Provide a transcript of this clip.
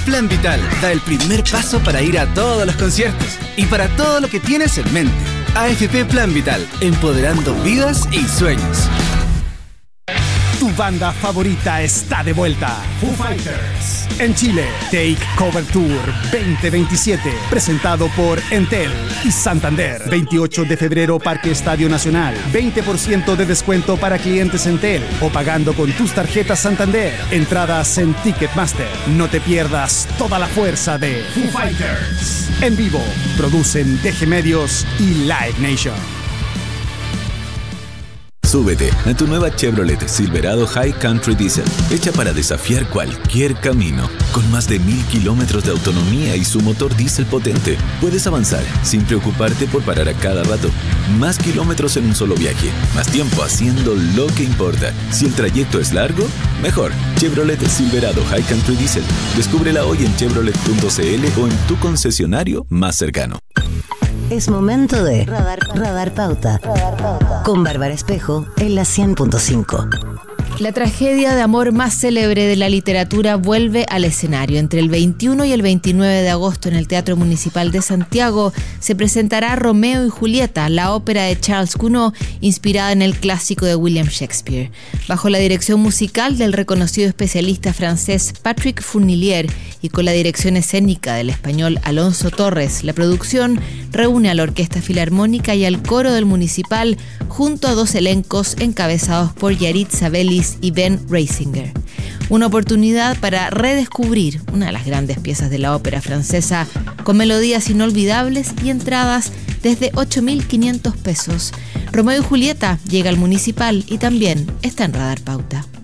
Plan Vital da el primer paso para ir a todos los conciertos y para todo lo que tienes en mente. AFP Plan Vital, empoderando vidas y sueños. Tu banda favorita está de vuelta. Foo Fighters. En Chile, Take Cover Tour 2027. Presentado por Entel y Santander. 28 de febrero, Parque Estadio Nacional. 20% de descuento para clientes Entel o pagando con tus tarjetas Santander. Entradas en Ticketmaster. No te pierdas toda la fuerza de Foo Fighters. En vivo, producen DG Medios y Live Nation. Súbete a tu nueva Chevrolet Silverado High Country Diesel, hecha para desafiar cualquier camino. Con más de 1000 kilómetros de autonomía y su motor diésel potente, puedes avanzar sin preocuparte por parar a cada rato. Más kilómetros en un solo viaje, más tiempo haciendo lo que importa. Si el trayecto es largo, mejor. Chevrolet Silverado High Country Diesel. Descúbrela hoy en chevrolet.cl o en tu concesionario más cercano. Es momento de Radar Pauta con Bárbara Espejo en la 100.5. La tragedia de amor más célebre de la literatura vuelve al escenario. Entre el 21 y el 29 de agosto en el Teatro Municipal de Santiago se presentará Romeo y Julieta, la ópera de Charles Gounod, inspirada en el clásico de William Shakespeare. Bajo la dirección musical del reconocido especialista francés Patrick Fournilier y con la dirección escénica del español Alonso Torres, la producción reúne a la Orquesta Filarmónica y al coro del Municipal junto a 2 elencos encabezados por Yaritza Bellis y Ben Reisinger. Una oportunidad para redescubrir una de las grandes piezas de la ópera francesa con melodías inolvidables y entradas desde 8.500 pesos. Romeo y Julieta llega al Municipal y también está en Radar Pauta.